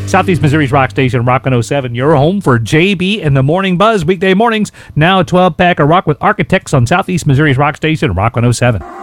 Southeast Missouri's Rock Station, Rock 107. Your home for JB and the Morning Buzz. Weekday mornings. Now a 12-pack of rock with Architects on Southeast Missouri's Rock Station, Rock 107.